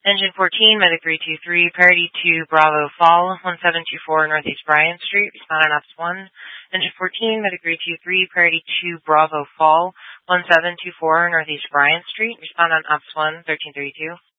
Engine 14, Medic 323, priority to Bravo Fall, 1724 Northeast Bryant Street, respond on Ops 1. Engine 14, Medic 323, priority to Bravo Fall, 1724 Northeast Bryant Street, respond on Ops 1, 1332.